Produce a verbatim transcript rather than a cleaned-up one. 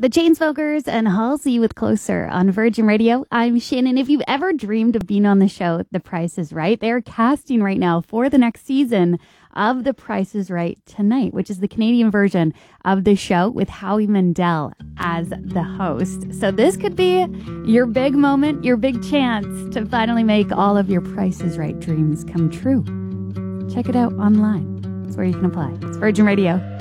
The Chainsmokers and Halsey with Closer on Virgin Radio. I'm Shannon. If you've ever dreamed of being on the show, The Price is Right, they're casting right now for the next season of The Price is Right Tonight, which is the Canadian version of the show with Howie Mandel as the host. So this could be your big moment, your big chance to finally make all of your Price is Right dreams come true. Check it out online. That's where you can apply. It's Virgin Radio.